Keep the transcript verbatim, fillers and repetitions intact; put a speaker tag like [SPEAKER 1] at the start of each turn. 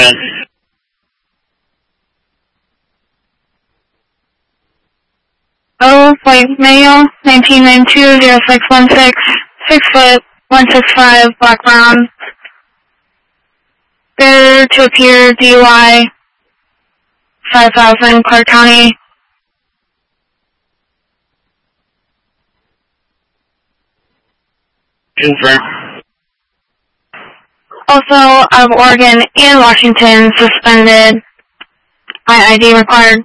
[SPEAKER 1] ahead.
[SPEAKER 2] Oh, White male, nineteen ninety-two, zero six one six, six foot, one sixty-five, black brown. Bearer to appear, D U I, five thousand, Clark County.
[SPEAKER 1] Confirm.
[SPEAKER 2] Also, out of Oregon and Washington, suspended. My I D required.